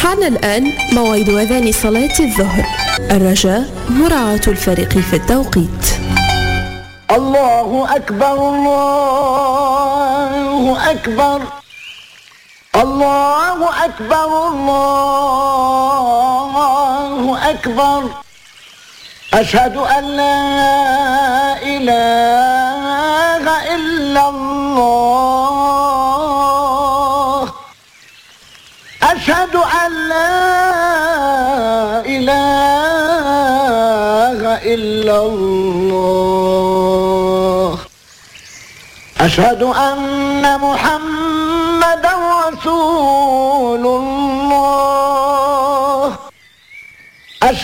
حان الآن موعد أذان صلاة الظهر. الرجاء مراعاة الفريق في التوقيت. الله أكبر الله أكبر الله أكبر الله أكبر أشهد أن لا إله إلا الله أشهد أن لا إله إلا الله أشهد أن محمدا رسول الله